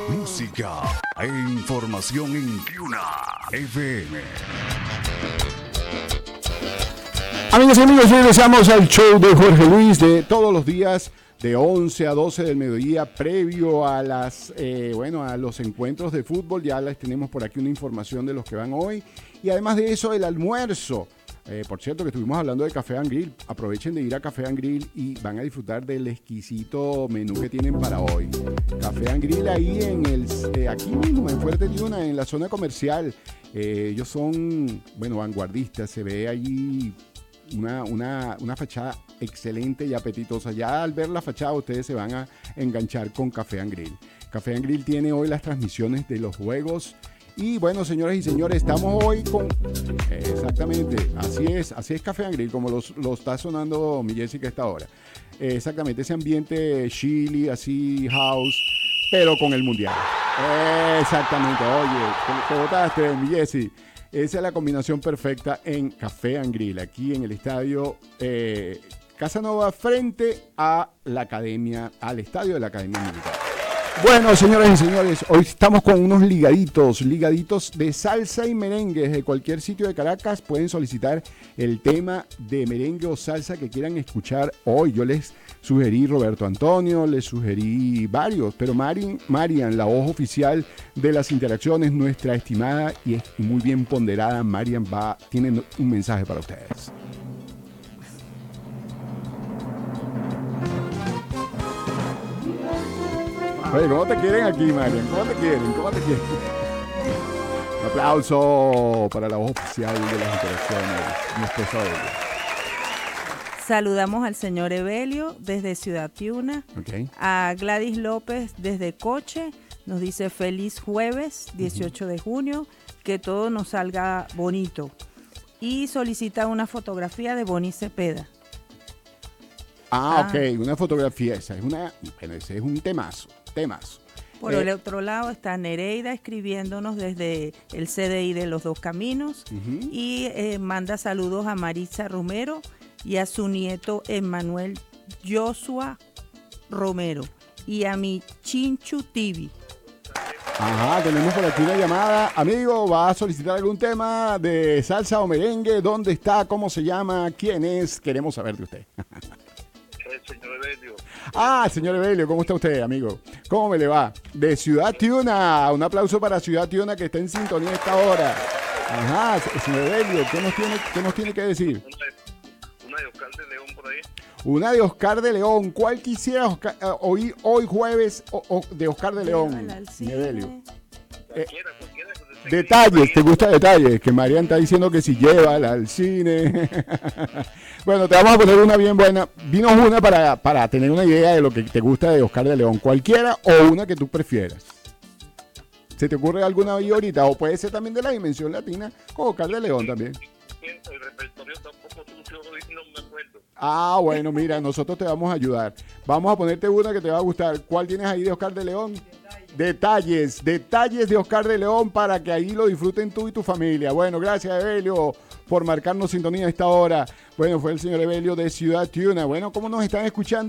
música e información en Tuna FM. Amigos y amigos, regresamos al show de Jorge Luis de todos los días de 11 a 12 del mediodía, previo a a los encuentros de fútbol. Ya les tenemos por aquí una información de los que van hoy. Y además de eso, el almuerzo. Por cierto, que estuvimos hablando de Café and Grill. Aprovechen de ir a Café and Grill y van a disfrutar del exquisito menú que tienen para hoy. Café and Grill ahí aquí mismo, en Fuerte Tiuna, en la zona comercial. Ellos son, vanguardistas. Se ve allí una fachada excelente y apetitosa. Ya al ver la fachada ustedes se van a enganchar con Café and Grill. Café and Grill tiene hoy las transmisiones de los juegos. Y bueno, señoras y señores, estamos hoy con... Exactamente, así es Café and Grill, como lo está sonando mi Jessica a esta hora. Exactamente, ese ambiente chili, así, house, pero con el mundial. Exactamente, oye, te botaste, mi Jessie. Esa es la combinación perfecta en Café and Grill, aquí en el estadio Casanova, frente a la academia, al estadio de la Academia Militar. Bueno, señoras y señores, hoy estamos con unos ligaditos de salsa y merengue. Desde cualquier sitio de Caracas pueden solicitar el tema de merengue o salsa que quieran escuchar hoy. Yo les sugerí Roberto Antonio, les sugerí varios, pero Marian, la voz oficial de las interacciones, nuestra estimada y muy bien ponderada Marian, tiene un mensaje para ustedes. Oye, ¿cómo te quieren aquí, Marian? ¿Cómo te quieren? Un aplauso para la voz oficial de las interacciones, nuestro saludo. Saludamos al señor Evelio desde Ciudad Tiuna, Okay. A Gladys López desde Coche, nos dice feliz jueves 18 de junio, que todo nos salga bonito, y solicita una fotografía de Bonnie Cepeda. Ok, una fotografía, ese es un temazo. Por el otro lado está Nereida escribiéndonos desde el CDI de Los Dos Caminos, y manda saludos a Maritza Romero y a su nieto Emmanuel Joshua Romero y a mi Chinchu TV. Ajá, tenemos por aquí una llamada. Amigo, ¿va a solicitar algún tema de salsa o merengue? ¿Dónde está? ¿Cómo se llama? ¿Quién es? Queremos saber de usted. Señor Evelio. Señor Evelio, ¿cómo está usted, amigo? ¿Cómo me le va? De Ciudad Tiuna. Un aplauso para Ciudad Tiuna, que está en sintonía a esta hora. Ajá, señor Evelio, ¿qué nos tiene que decir? Una de Oscar de León por ahí. Una de Oscar de León. ¿Cuál quisiera oír hoy jueves de Oscar de León, Evelio? Cualquiera. Detalles, ¿te gusta detalles? Que Marian está diciendo que si llévala al cine. Bueno, te vamos a poner una bien buena. Dinos una para tener una idea de lo que te gusta de Oscar de León. Cualquiera o una que tú prefieras. ¿Se te ocurre alguna ahí ahorita? O puede ser también de la Dimensión Latina con Oscar de León también. El repertorio está un poco sucio, no me acuerdo. Bueno, mira, nosotros te vamos a ayudar. Vamos a ponerte una que te va a gustar. ¿Cuál tienes ahí de Oscar de León? Detalles de Oscar de León, para que ahí lo disfruten tú y tu familia. Bueno, gracias, Evelio, por marcarnos sintonía a esta hora. Bueno, fue el señor Evelio de Ciudad Tiuna. Bueno, ¿cómo nos están escuchando?